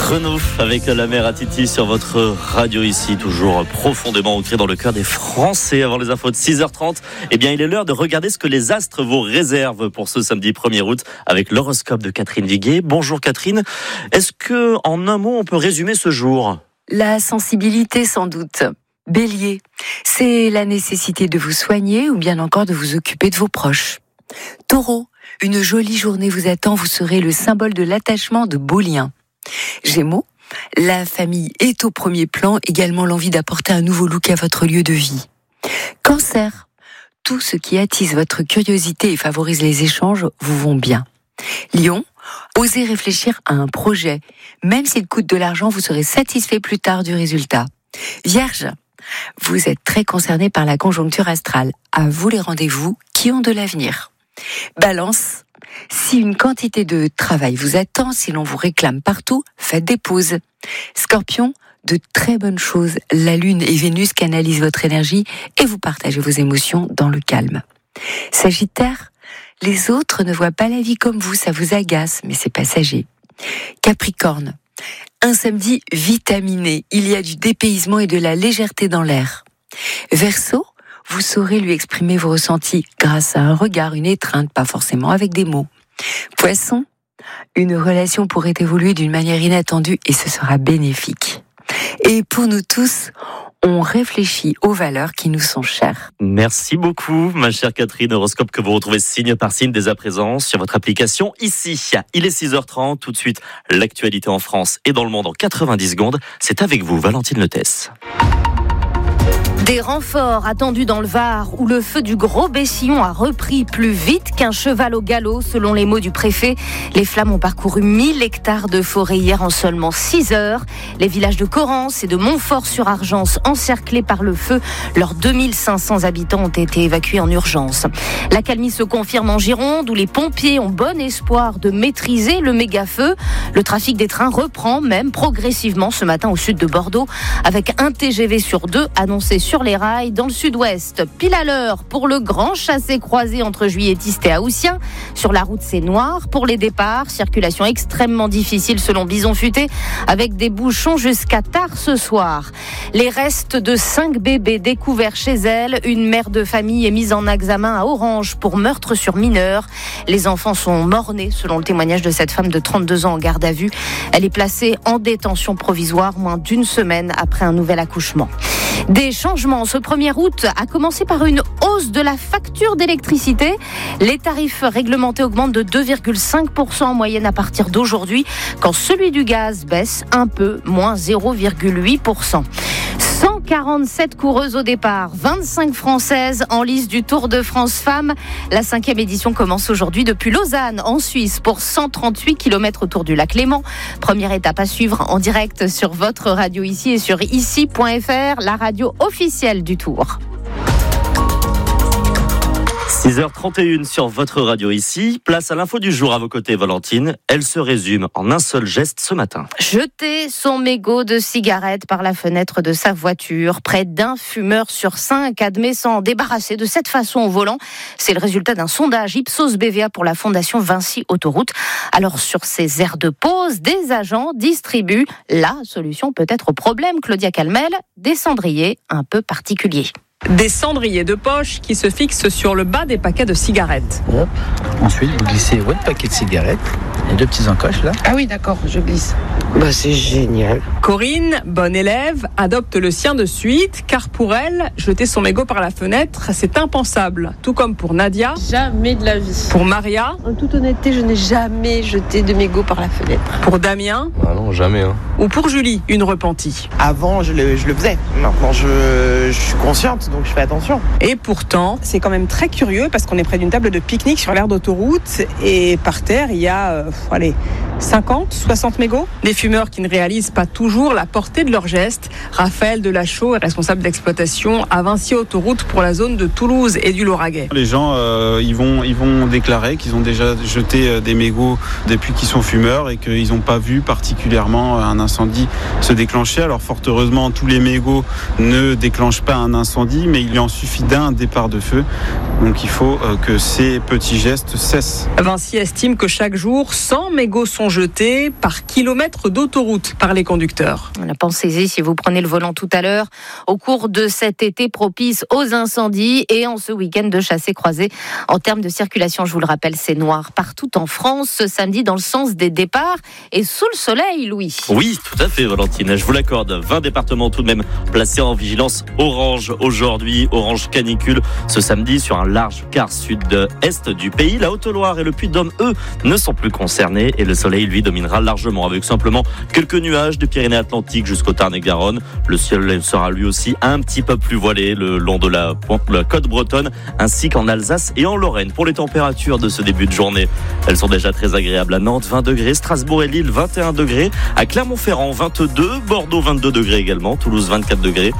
Renaud avec la mer à Titi sur votre radio ici, toujours profondément ancré dans le cœur des Français. Avant les infos de 6h30, eh bien il est l'heure de regarder ce que les astres vous réservent pour ce samedi 1er août avec l'horoscope de Catherine Viguet. Bonjour Catherine, est-ce que en un mot on peut résumer ce jour ? La sensibilité sans doute. Bélier, c'est la nécessité de vous soigner ou bien encore de vous occuper de vos proches. Taureau, une jolie journée vous attend, vous serez le symbole de l'attachement de beaux liens. Gémeaux, la famille est au premier plan, également l'envie d'apporter un nouveau look à votre lieu de vie. Cancer, tout ce qui attise votre curiosité et favorise les échanges vous vont bien. Lion, osez réfléchir à un projet. Même s'il coûte de l'argent, vous serez satisfait plus tard du résultat. Vierge, vous êtes très concerné par la conjoncture astrale. À vous les rendez-vous qui ont de l'avenir. Balance, si une quantité de travail vous attend, si l'on vous réclame partout, faites des pauses. Scorpion, de très bonnes choses. La Lune et Vénus canalisent votre énergie et vous partagez vos émotions dans le calme. Sagittaire, les autres ne voient pas la vie comme vous, ça vous agace, mais c'est passager. Capricorne, un samedi vitaminé, il y a du dépaysement et de la légèreté dans l'air. Verseau, vous saurez lui exprimer vos ressentis grâce à un regard, une étreinte, pas forcément avec des mots. Poisson, une relation pourrait évoluer d'une manière inattendue et ce sera bénéfique. Et pour nous tous, on réfléchit aux valeurs qui nous sont chères. Merci beaucoup, ma chère Catherine. Horoscope que vous retrouvez signe par signe dès à présent sur votre application ici. Il est 6h30. Tout de suite, l'actualité en France et dans le monde en 90 secondes. C'est avec vous, Valentine Letès. Des renforts attendus dans le Var où le feu du Gros Bessillon a repris plus vite qu'un cheval au galop, selon les mots du préfet. Les flammes ont parcouru 1000 hectares de forêt hier en seulement 6 heures. Les villages de Corrence et de Montfort-sur-Argence encerclés par le feu. Leurs 2500 habitants ont été évacués en urgence. L'accalmie se confirme en Gironde où les pompiers ont bon espoir de maîtriser le méga-feu. Le trafic des trains reprend même progressivement ce matin au sud de Bordeaux avec un TGV sur 2 annoncé sur les rails dans le sud-ouest. Pile à l'heure pour le grand chassé-croisé entre Juilletiste et Haussien. Sur la route, c'est noir pour les départs. Circulation extrêmement difficile selon Bison Futé avec des bouchons jusqu'à tard ce soir. Les restes de 5 bébés découverts chez elle. Une mère de famille est mise en examen à Orange pour meurtre sur mineur. Les enfants sont mort-nés selon le témoignage de cette femme de 32 ans en garde à vue. Elle est placée en détention provisoire moins d'une semaine après un nouvel accouchement. Des changements ce 1er août, à commencer par une hausse de la facture d'électricité. Les tarifs réglementés augmentent de 2,5% en moyenne à partir d'aujourd'hui, quand celui du gaz baisse un peu, moins 0,8%. 147 coureuses au départ, 25 françaises en lice du Tour de France Femmes. La 5e édition commence aujourd'hui depuis Lausanne, en Suisse, pour 138 km autour du lac Léman. Première étape à suivre en direct sur votre radio ici et sur ici.fr, la radio officielle du Tour. 6h31 sur votre radio ici. Place à l'info du jour à vos côtés, Valentine. Elle se résume en un seul geste ce matin. Jeter son mégot de cigarette par la fenêtre de sa voiture. Près d'un fumeur sur 5 admet s'en débarrasser de cette façon au volant. C'est le résultat d'un sondage Ipsos BVA pour la Fondation Vinci Autoroute. Alors sur ces aires de pause, des agents distribuent la solution peut-être au problème. Claudia Calmel, des cendriers un peu particuliers. Des cendriers de poche qui se fixent sur le bas des paquets de cigarettes. Hop. Ensuite, vous glissez votre paquet de cigarettes. Il y a 2 petits encoches là. Ah oui, d'accord, je glisse. C'est génial. Corinne, bonne élève, adopte le sien de suite, car pour elle, jeter son mégot par la fenêtre, c'est impensable. Tout comme pour Nadia. Jamais de la vie. Pour Maria. En toute honnêteté, je n'ai jamais jeté de mégot par la fenêtre. Pour Damien. Ah non, jamais. Ou pour Julie, une repentie. Avant, je le faisais. Maintenant, je suis consciente, donc je fais attention. Et pourtant, c'est quand même très curieux parce qu'on est près d'une table de pique-nique sur l'aire d'autoroute et par terre, il y a 50, 60 mégots. Des fumeurs qui ne réalisent pas toujours la portée de leurs gestes. Raphaël Delachaux est responsable d'exploitation à Vinci Autoroute pour la zone de Toulouse et du Lauragais. Les gens, ils vont déclarer qu'ils ont déjà jeté des mégots depuis qu'ils sont fumeurs et qu'ils n'ont pas vu particulièrement un incendie se déclencher. Alors fort heureusement, tous les mégots ne déclenchent pas un incendie, mais il en suffit d'un départ de feu. Donc il faut que ces petits gestes cessent. Vinci estime que chaque jour, 100 mégots sont sont jetés par kilomètre d'autoroute par les conducteurs. Pensez-y si vous prenez le volant tout à l'heure au cours de cet été propice aux incendies et en ce week-end de chassé-croisé. En termes de circulation, je vous le rappelle, c'est noir partout en France ce samedi dans le sens des départs et sous le soleil, Louis. Oui, tout à fait, Valentine. Je vous l'accorde. 20 départements tout de même placés en vigilance orange aujourd'hui. Orange canicule ce samedi sur un large quart sud-est du pays. La Haute-Loire et le Puy-de-Dôme, eux, ne sont plus concernés et le soleil, lui, dominera largement avec simplement quelques nuages des Pyrénées-Atlantiques jusqu'au Tarn-et-Garonne. Le ciel sera lui aussi un petit peu plus voilé le long de la côte bretonne ainsi qu'en Alsace et en Lorraine. Pour les températures de ce début de journée, elles sont déjà très agréables. À Nantes, 20 degrés, Strasbourg et Lille, 21 degrés. À Clermont-Ferrand, 22, Bordeaux, 22 degrés également, Toulouse, 24 degrés.